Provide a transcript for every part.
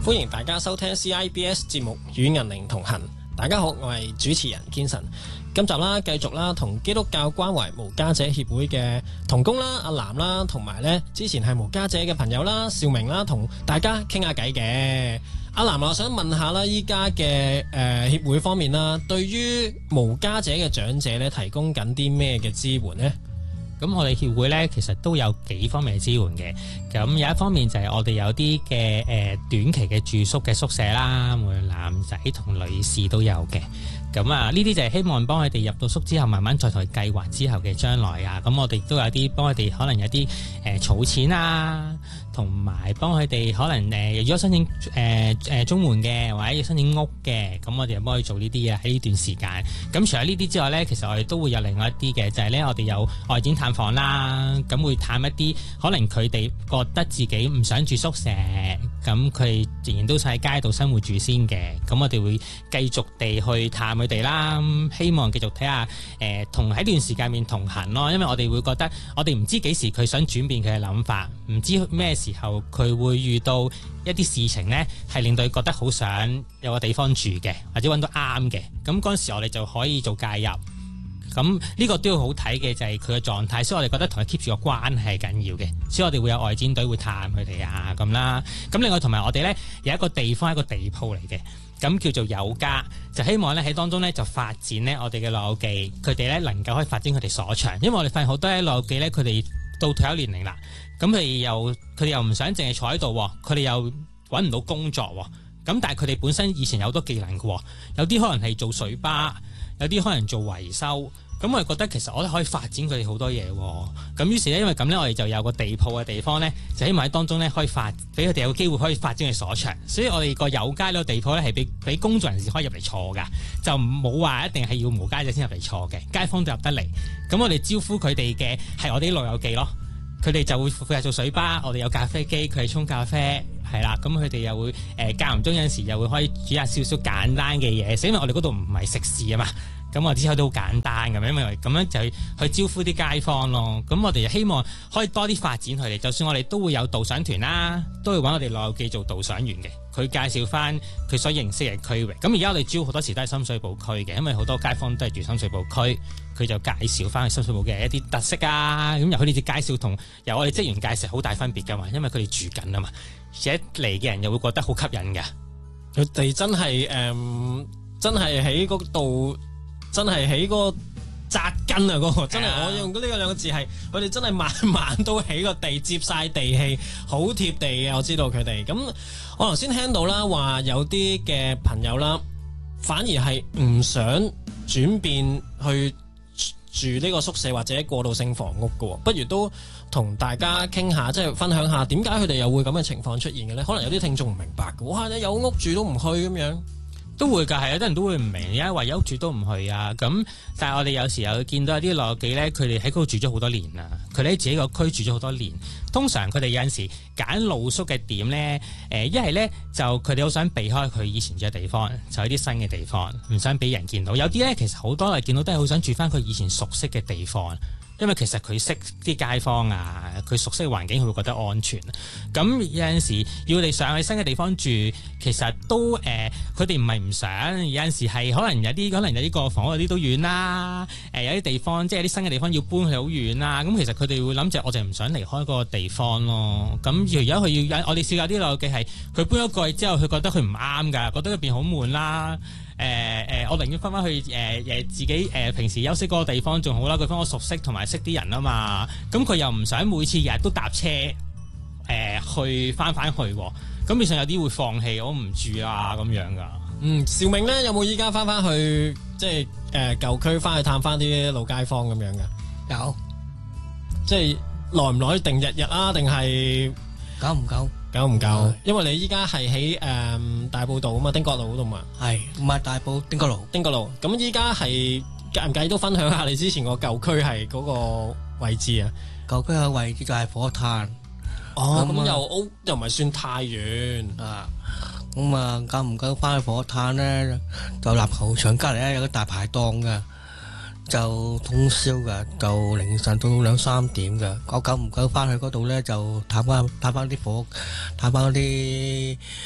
歡迎大家收聽 CIBS 節目與銀齡同行。大家好，我係主持人堅神。今集啦，繼續啦，同基督教關懷無家者協會嘅同工啦，阿南啦，同埋呢之前係無家者嘅朋友啦，兆明啦，同大家傾下偈嘅。阿南，我想問下啦，依家嘅協會方面啦，對於無家者嘅長者呢，提供緊啲咩嘅支援呢？ 咁我哋協會咧，其實都有幾方面嘅支援嘅。咁有一方面就係我哋有啲嘅短期嘅住宿嘅宿舍啦，無論男仔同女士都有嘅。咁啊，呢啲就係希望幫佢哋入到宿之後，慢慢再同佢計劃之後嘅將來啊。咁我哋都有啲幫佢哋可能有啲儲錢啊，同埋幫佢哋可能如果申請綜援嘅，或者要申請屋嘅，咁我哋就幫佢做呢啲啊。喺呢段時間，咁除咗呢啲之外咧，其實我哋都會有另外一啲嘅，就係咧我哋有外展探訪啦，咁會探一啲可能佢哋覺得自己唔想住宿舍，咁佢仍然都想喺街度生活住先嘅，咁我哋會繼續地去探佢哋啦，希望繼續睇下同喺段時間面同行咯，因為我哋會覺得我哋唔知幾時佢想轉變佢嘅諗法，唔知咩時候佢會遇到一啲事情呢，係令到佢覺得好想有個地方住嘅，或者揾到啱嘅，咁嗰陣時我哋就可以做介入。咁呢個都要好睇嘅，就係佢嘅狀態，所以我哋覺得同佢 keep 住個關係係緊要嘅，所以我哋會有外展隊會探佢哋啊咁啦。咁另外同埋我哋呢，有一個地方，一個地鋪嚟嘅，咁叫做有家，就希望呢喺當中呢，就發展呢我哋嘅老友記，佢哋呢能夠可以發展佢哋所長，因為我哋發現好多啲老友記呢，佢哋到退休年齡啦，咁佢哋又唔想淨係坐喺度，佢哋又揾唔到工作，咁但係佢哋本身以前有好多技能嘅，有啲可能係做水吧，有啲可能做維修，咁我哋覺得其實我哋可以發展佢哋好多嘢，咁於是咧，因為咁咧，我哋就有個地鋪嘅地方咧，就希望喺當中咧可以俾佢哋有機會可以發展佢所長，所以我哋個有街呢個地鋪咧係俾工作人士可以入嚟坐噶，就冇話一定係要無家者先入嚟坐嘅，街坊都入得嚟。咁我哋招呼佢哋嘅係我哋啲老友記咯，佢哋就會負責做水吧，我哋有咖啡機，佢哋沖咖啡。係啦，咁佢哋又會間唔中有陣時又會可以煮下少少簡單嘅嘢，因為我哋嗰度唔係食肆啊嘛，咁我之後都好簡單咁，因為咁樣就去招呼啲街坊咯。咁我哋希望可以多啲發展佢哋，就算我哋都會有導賞團啦，都會揾我哋老友記做導賞員嘅，佢介紹翻佢所認識嘅區域。咁而家我哋主要好多時都係深水埗區嘅，因為好多街坊都係住深水埗區，佢就介紹翻去深水埗嘅一啲特色啊，咁由佢哋介紹同由我哋職員介紹好大分別噶嘛，因為佢哋住緊啊嘛。而且嚟嘅人又會覺得好吸引嘅， 佢哋真係真係喺嗰度，真係喺嗰個扎根啊！嗰個真係我用呢個兩個字係，佢哋真係晚晚都起個地，接晒地氣，好貼地嘅。我知道佢哋咁，我頭先聽到啦，話有啲嘅朋友啦，反而係唔想轉變去住呢個宿舍或者過渡性房屋嘅，不如都同大家傾下，即係分享下點解佢哋又會咁嘅情況出現嘅呢？可能有啲聽眾唔明白嘅，哇！你有屋住都唔去咁樣， 都會㗎，係有啲人都會唔明，而家話有屋住都唔去啊。咁但係我哋有時候見到有啲老友記呢，佢哋喺嗰度住咗好多年啦，佢哋喺自己個區住咗好多年。通常佢哋有陣時揀露宿嘅點呢，一係呢就佢哋好想避開佢以前住嘅地方，就去啲新嘅地方，唔想俾人見到。有啲呢，其實好多係見到都係好想住翻佢以前熟悉嘅地方。因為其實佢識啲街坊啊，佢熟悉嘅環境，佢會覺得安全。咁有陣時要你上去新嘅地方住，其實都佢哋唔係唔想。有陣時係可能有啲個房屋有啲都遠啦。有啲地方即係啲新嘅地方要搬去好遠啦。咁其實佢哋會諗住，我就唔想離開嗰個地方咯。咁而家佢要我哋試下啲老友記係，佢搬咗過去之後，佢覺得佢唔啱㗎，覺得入邊好悶啦。我寧願翻返去自己平時休息嗰個地方仲好啦，佢翻我熟悉同埋識啲人啊嘛，咁佢又唔想每次日日都搭車去翻去，咁變相有啲會放棄，我唔住啦咁樣噶。 兆明呢有冇依家翻去即係舊區翻去探翻啲老街坊咁樣噶？ 有， 即係耐唔耐定日啊？定係久唔久？ 夠唔夠？因為你依家係喺大埔道啊嘛，丁角路嗰度嘛。係， 唔係大埔丁角路。 丁角路。咁依家係介唔介意都分享下你之前個舊區係嗰個位置啊？ 舊區嘅位置就係火炭。 哦，咁又唔係算太遠啊。咁啊，久唔久翻去火炭咧，就立球場隔離咧有個大排檔嘅。就通宵嘅，就凌晨到2-3點嘅。我久唔久翻去嗰度咧，就探翻啲火，探翻啲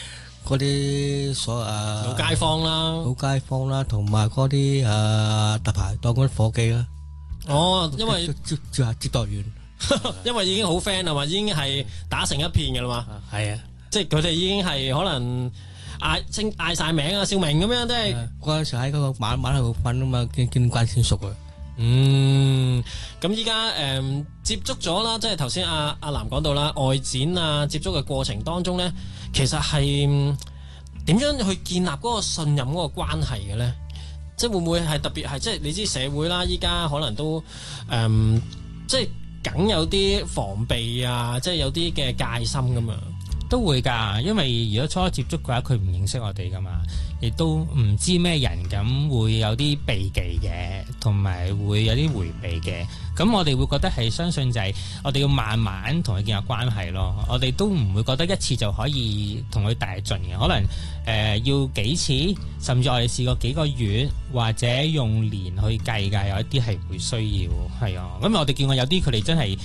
嗰啲老街坊啦， 老街坊啦，同埋嗰啲大排檔嗰啲伙計啦。 哦，因為接待員， 因為已經好 friend 啦嘛，已經係打成一片嘅啦嘛。 係啊， 即係佢哋已經係可能嗌晒名啊，少明咁樣，即係嗰陣時喺嗰個晚喺度瞓啊嘛，見慣見熟啊。 咁依家接觸咗啦，即係頭先阿南講到啦，外展啊接觸嘅過程當中咧，其實係點樣去建立嗰個信任嗰個關係嘅咧？即係會唔會係特別係即係你知社會啦，依家可能都即係梗有啲防備啊，即係有啲嘅戒心咁樣。 都會㗎，因為如果初接觸嘅話，佢唔認識我哋㗎嘛，亦都唔知咩人，咁會有啲避忌嘅，同埋會有啲迴避嘅。咁我哋會覺得係相信就係我哋要慢慢同佢建立關係咯。我哋都唔會覺得一次就可以同佢大進嘅，可能要幾次，甚至我哋試過幾個月或者用年去計㗎，有一啲係會需要係啊。咁我哋見過有啲佢哋真係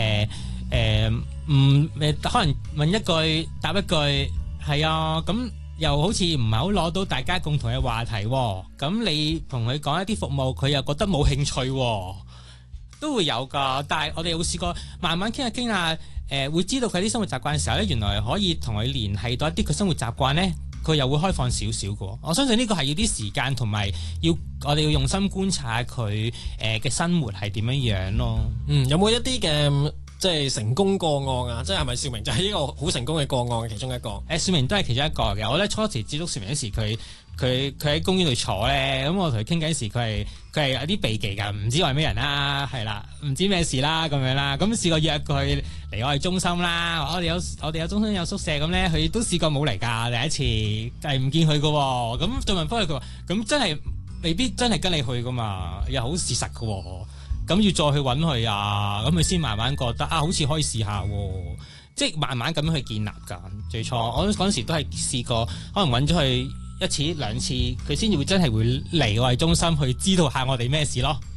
可能問一句答一句係啊，咁又好似唔係好攞到大家共同嘅話題喎。咁你同佢講一啲服務，佢又覺得冇興趣喎，都會有㗎。但係我哋會試過慢慢傾下傾下，會知道佢啲生活習慣嘅時候咧，原來可以同佢聯繫到一啲佢生活習慣咧，佢又會開放少少嘅。我相信呢個係要啲時間，同埋我哋要用心觀察佢嘅生活係點樣樣咯。 有冇一啲嘅即係成功個案啊？即係咪兆明就係呢個好成功嘅個案嘅其中一個？ 兆明都係其中一個嘅。我咧初時接觸兆明嗰時，佢喺公園度坐咧，咁我同佢傾偈時，佢係有啲避忌㗎，唔知我係咩人啦，係啦，唔知咩事啦咁樣啦。咁試過約佢嚟我哋中心啦，我哋有中心有宿舍咁咧，佢都試過冇嚟㗎，第一次係唔見佢㗎喎。咁再問翻佢話，咁真係未必真係跟你去㗎嘛，又好事實㗎喎。咁要再去揾佢啊，咁佢先慢慢覺得好似可以試下喎，即係慢慢咁樣去建立㗎。最初我嗰陣時都係試過，可能揾咗佢1次2次，佢先至會真係會嚟我哋中心去知道下我哋咩事咯。